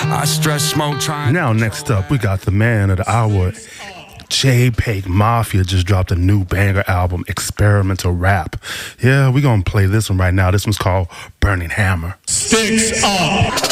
I stress smoke trying. Now next up, we got the man of the hour. JPEG Mafia just dropped a new banger album, Experimental Rap. Yeah, we're gonna play this one right now. This one's called Burning Hammer. Sticks up.